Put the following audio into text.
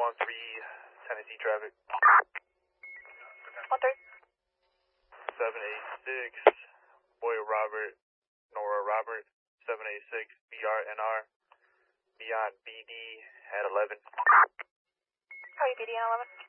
Tennessee traffic. 13. 786, Boyer Robert, Nora Robert, 786, BRNR, beyond BD at 11. How are you, BD at 11?